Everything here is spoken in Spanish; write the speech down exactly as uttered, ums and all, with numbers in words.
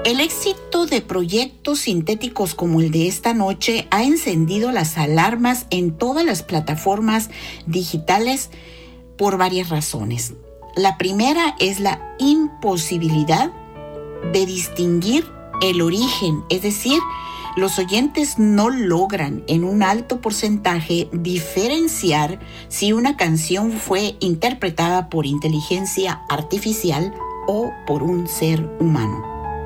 El éxito de proyectos sintéticos como el de esta noche ha encendido las alarmas en todas las plataformas digitales por varias razones. La primera es la imposibilidad de distinguir el origen, es decir, los oyentes no logran en un alto porcentaje diferenciar si una canción fue interpretada por inteligencia artificial o por un ser humano.